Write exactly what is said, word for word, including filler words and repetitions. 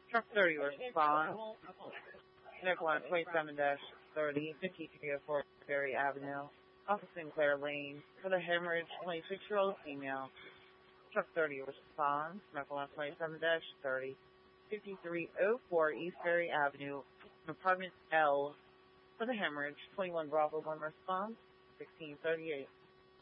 Truck thirty response. Nicollet twenty-seven thirty, fifty-three oh four Berry Avenue, off of Sinclair Lane, for the hemorrhage, twenty-six-year-old female. Truck thirty response. Nicollet twenty-seven thirty, fifty-three oh four East Berry Avenue, apartment L, for the hemorrhage, twenty-one Bravo one response, sixteen thirty-eight.